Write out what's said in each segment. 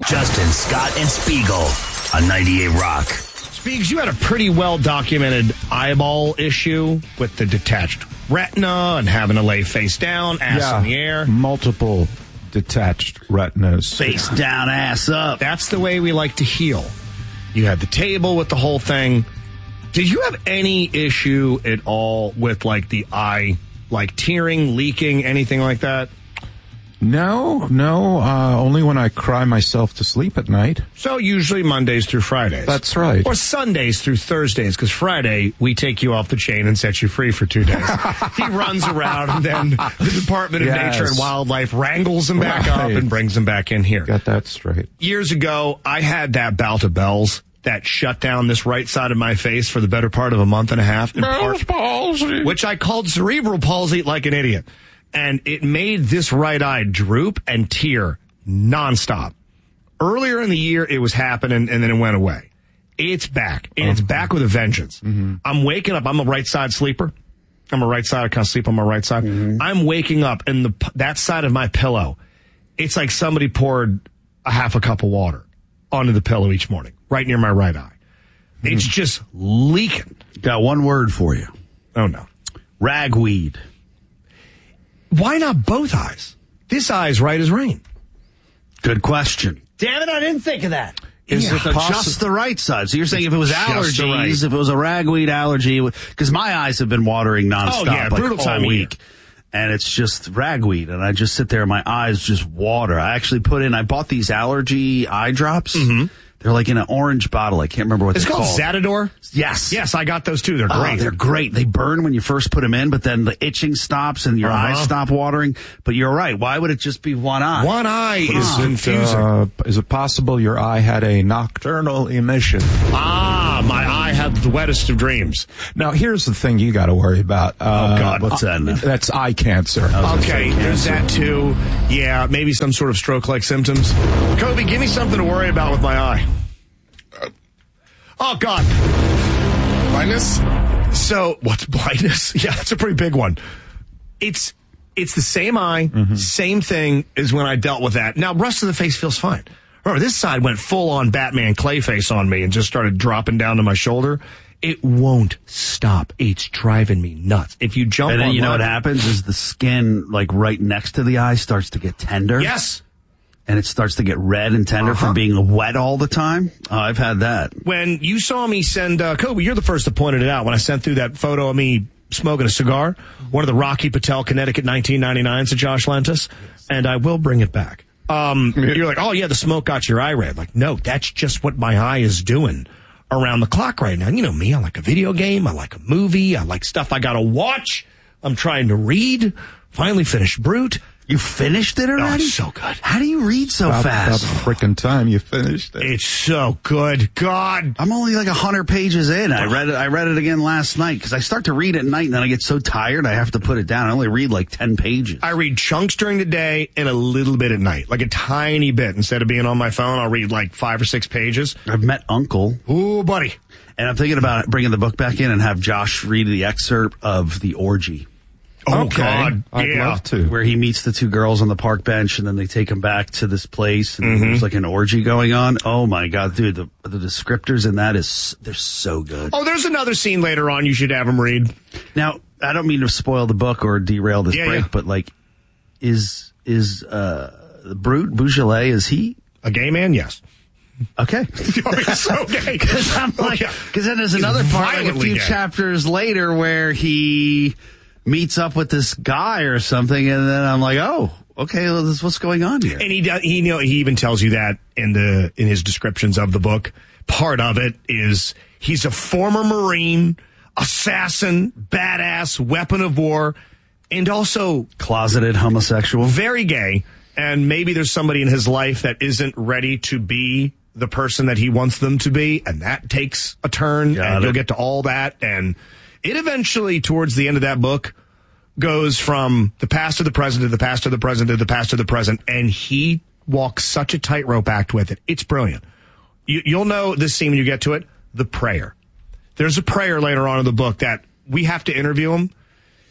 Justin, Scott, and Spiegel on 98 Rock. Spiegs, you had a pretty well-documented eyeball issue with the detached retina and having to lay face down, ass in the air. Multiple detached retinas. Face down, ass up. That's the way we like to heal. You had the table with the whole thing. Did you have any issue at all with, like, the eye, like, tearing, leaking, anything like that? No, only when I cry myself to sleep at night. So usually Mondays through Fridays. That's right. Or Sundays through Thursdays, because Friday we take you off the chain and set you free for 2 days. He runs around, and then the Department of Nature and Wildlife wrangles him back up and brings him back in here. Got that straight. Years ago, I had that bout of Bell's that shut down this right side of my face for the better part of a month and a half. Bell's palsy. Which I called cerebral palsy like an idiot. And it made this right eye droop and tear nonstop. Earlier in the year, it was happening, and then it went away. It's back, and it's back with a vengeance. Mm-hmm. I'm waking up. I'm a right side sleeper. I'm a right side. I can't sleep on my right side. Mm-hmm. I'm waking up, and that side of my pillow, it's like somebody poured a half a cup of water onto the pillow each morning, right near my right eye. Mm-hmm. It's just leaking. Got one word for you. Oh, no. Ragweed. Why not both eyes? This eye is right as rain. Good question. Damn it, I didn't think of that. Is it just the right side? So you're saying if it was allergies, if it was a ragweed allergy, because my eyes have been watering nonstop brutal time all week. And it's just ragweed, and I just sit there and my eyes just water. I bought these allergy eye drops. Mm-hmm. They're like in an orange bottle. I can't remember what they're called. It's called Zatador? Yes. Yes, I got those too. They're great. They're great. They burn when you first put them in, but then the itching stops and your eyes stop watering. But you're right. Why would it just be one eye? One eye is confusing. Is it possible your eye had a nocturnal emission? My eye had the wettest of dreams. Now, here's the thing you got to worry about. Oh, God. What's that? That's eye cancer. Okay, there's that too. Yeah, maybe some sort of stroke-like symptoms. Kobe, give me something to worry about with my eye. Oh, God. Blindness? So, what's blindness? Yeah, that's a pretty big one. It's the same eye, same thing as when I dealt with that. Now, rest of the face feels fine. Remember, this side went full-on Batman Clayface on me and just started dropping down to my shoulder. It won't stop. It's driving me nuts. If you jump and then on you know what happens is the skin, like right next to the eye, starts to get tender. Yes. And it starts to get red and tender from being wet all the time. Oh, I've had that. When you saw me send, Kobe, you're the first that pointed it out. When I sent through that photo of me smoking a cigar, one of the Rocky Patel Connecticut 1999s to Josh Lentis, and I will bring it back. You're like, oh, yeah, the smoke got your eye red. Like, no, that's just what my eye is doing around the clock right now. You know me, I like a video game, I like a movie, I like stuff I gotta watch. I'm trying to read. Finally finished Brute. You finished it already? Oh, it's so good. How do you read so fast? About freaking time you finished it. It's so good. God. I'm only like 100 pages in. I read it again last night because I start to read at night and then I get so tired I have to put it down. I only read like 10 pages. I read chunks during the day and a little bit at night, like a tiny bit. Instead of being on my phone, I'll read like 5 or 6 pages. I've met Uncle. Ooh, buddy. And I'm thinking about bringing the book back in and have Josh read the excerpt of The Orgy. Oh, okay. God. I'd love to. Where he meets the two girls on the park bench, and then they take him back to this place, and there's like an orgy going on. Oh, my God, dude, the descriptors in that they're so good. Oh, there's another scene later on you should have him read. Now, I don't mean to spoil the book or derail this break, but, like, is Brute Beaujolais, is he a gay man? Yes. Okay. He's so gay. Because I'm like, because then there's another part, like a few chapters later, where he meets up with this guy or something, and then I'm like, oh, okay, well, this is what's going on here. And he even tells you that in his descriptions of the book. Part of it is he's a former Marine, assassin, badass, weapon of war, and also closeted homosexual, very gay. And maybe there's somebody in his life that isn't ready to be the person that he wants them to be, and that takes a turn, and you'll get to all that, and it eventually, towards the end of that book, goes from the past to the present to the past to the present to the past to the present, and he walks such a tightrope act with it. It's brilliant. You'll know this scene when you get to it, the prayer. There's a prayer later on in the book that we have to interview him.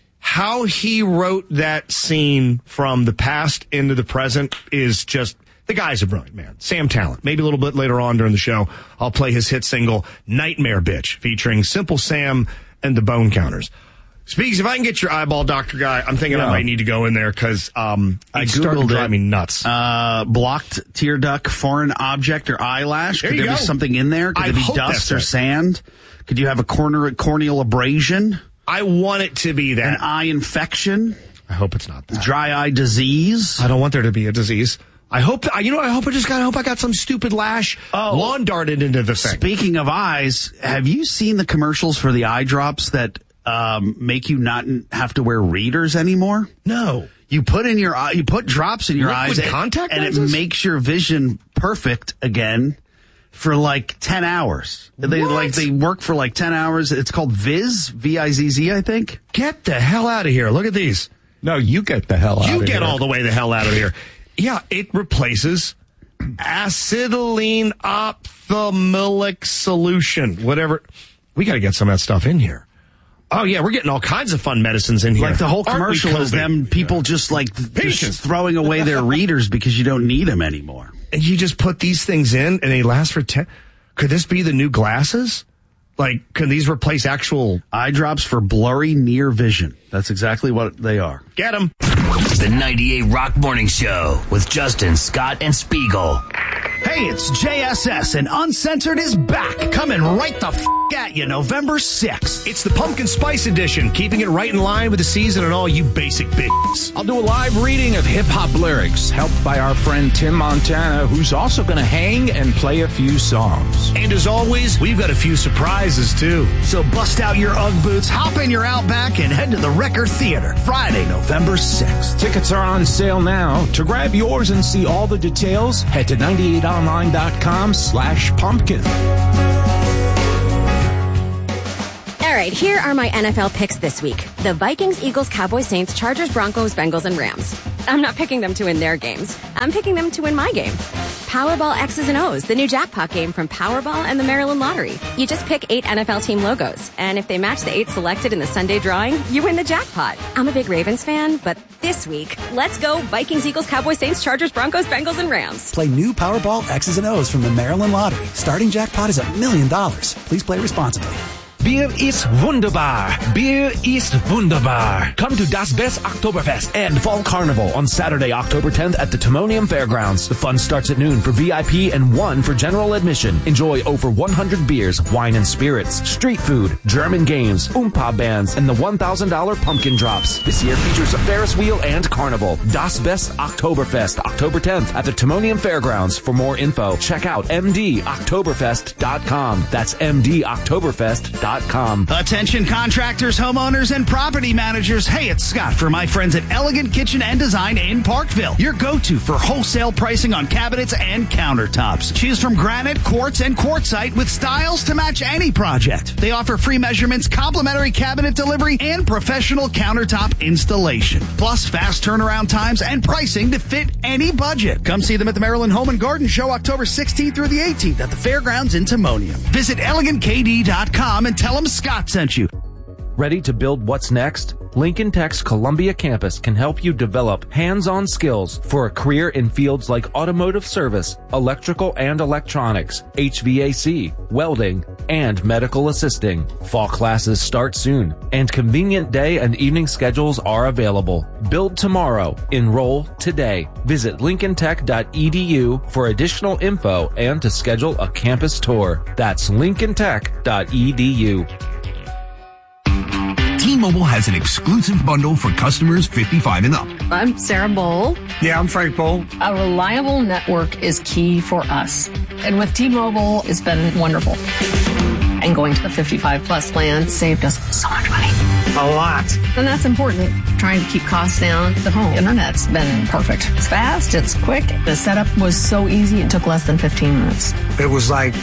How he wrote that scene from the past into the present is just, The guy's a brilliant man. Sam Tallent. Maybe a little bit later on during the show, I'll play his hit single, Nightmare Bitch, featuring Simple Sam and the Bone Counters. Speaks, if I can get your eyeball, Dr. Guy, I'm thinking I might need to go in there because it started to drive me nuts. Blocked tear duct, foreign object, or eyelash. Could there be something in there? Could it be dust or sand? Could you have a corneal abrasion? I want it to be that. An eye infection? I hope it's not that. Dry eye disease? I don't want there to be a disease. I hope I got some stupid lash lawn darted into the thing. Speaking of eyes, have you seen the commercials for the eye drops that make you not have to wear readers anymore? No. You put drops in your eyes contact and lenses? It makes your vision perfect again for like 10 hours. They work for like 10 hours. It's called Viz, V-I-Z-Z, I think. Get the hell out of here. Look at these. No, you get the hell out of here. You get all the way the hell out of here. Yeah, it replaces acetylene ophthalmic solution, whatever. We got to get some of that stuff in here. Oh, yeah, we're getting all kinds of fun medicines in here. Like the whole commercial is them people just throwing away their readers because you don't need them anymore. And you just put these things in and they last for 10. Could this be the new glasses? Like, can these replace actual eye drops for blurry near vision? That's exactly what they are. Get them. The 98 Rock Morning Show with Justin, Scott, and Spiegel. Hey, it's JSS, and Uncensored is back, coming right the at you November 6th. It's the Pumpkin Spice Edition, keeping it right in line with the season and all you basic bitches. I'll do a live reading of hip-hop lyrics, helped by our friend Tim Montana, who's also going to hang and play a few songs. And as always, we've got a few surprises, too. So bust out your Ugg boots, hop in your Outback, and head to the Record Theater, Friday, November 6th. Tickets are on sale now. To grab yours and see all the details, head to 98online.com/pumpkin. All right, here are my NFL picks this week. The Vikings, Eagles, Cowboys, Saints, Chargers, Broncos, Bengals, and Rams. I'm not picking them to win their games. I'm picking them to win my game. Powerball X's and O's, the new jackpot game from Powerball and the Maryland Lottery. You just pick 8 NFL team logos, and if they match the 8 selected in the Sunday drawing, you win the jackpot. I'm a big Ravens fan, but this week, let's go Vikings, Eagles, Cowboys, Saints, Chargers, Broncos, Bengals, and Rams. Play new Powerball X's and O's from the Maryland Lottery. Starting jackpot is $1 million. Please play responsibly. Bier ist wunderbar. Bier ist wunderbar. Come to Das Best Oktoberfest and Fall Carnival on Saturday, October 10th at the Timonium Fairgrounds. The fun starts at noon for VIP and 1 for general admission. Enjoy over 100 beers, wine and spirits, street food, German games, Oompa bands, and the $1,000 pumpkin drops. This year features a Ferris wheel and carnival. Das Best Oktoberfest, October 10th at the Timonium Fairgrounds. For more info, check out mdoktoberfest.com. That's mdoktoberfest.com. Attention contractors, homeowners, and property managers. Hey, it's Scott for my friends at Elegant Kitchen and Design in Parkville. Your go-to for wholesale pricing on cabinets and countertops. Choose from granite, quartz, and quartzite with styles to match any project. They offer free measurements, complimentary cabinet delivery, and professional countertop installation. Plus fast turnaround times and pricing to fit any budget. Come see them at the Maryland Home and Garden Show October 16th through the 18th at the Fairgrounds in Timonium. Visit elegantkd.com and tell them Scott sent you. Ready to build what's next? Lincoln Tech's Columbia campus can help you develop hands-on skills for a career in fields like automotive service, electrical and electronics, HVAC, welding, and medical assisting. Fall classes start soon, and convenient day and evening schedules are available. Build tomorrow. Enroll today. Visit lincolntech.edu for additional info and to schedule a campus tour. That's lincolntech.edu. T-Mobile has an exclusive bundle for customers 55 and up. I'm Sarah Bowl. Yeah, I'm Frank Bowl. A reliable network is key for us. And with T-Mobile, it's been wonderful. And going to the 55 plus plan saved us so much money. A lot. And that's important. Trying to keep costs down. The home internet's been perfect. It's fast, it's quick. The setup was so easy, it took less than 15 minutes. It was like,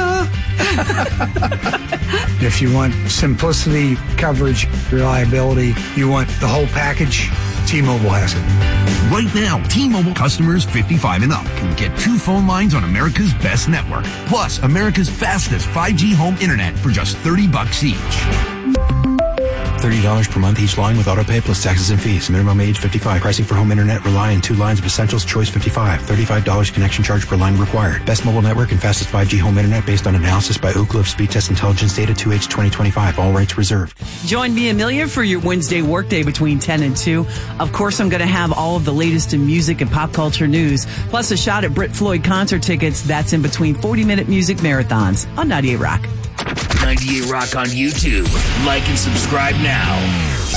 if you want simplicity, coverage, reliability, you want the whole package, T-Mobile has it. Right now, T-Mobile customers 55 and up can get 2 phone lines on America's best network, plus America's fastest 5G home internet for just $30 each. $30 per month each line with autopay plus taxes and fees. Minimum age 55. Pricing for home internet rely on 2 lines of Essentials Choice 55. $35 connection charge per line required. Best mobile network and fastest 5G home internet based on analysis by Ookla of Speed Test Intelligence data 2H 2025. All rights reserved. Join me, Amelia, for your Wednesday workday between 10 and 2. Of course, I'm going to have all of the latest in music and pop culture news, plus a shot at Brit Floyd concert tickets. That's in between 40-minute music marathons on 98 Rock. 98 Rock on YouTube. Like and subscribe now.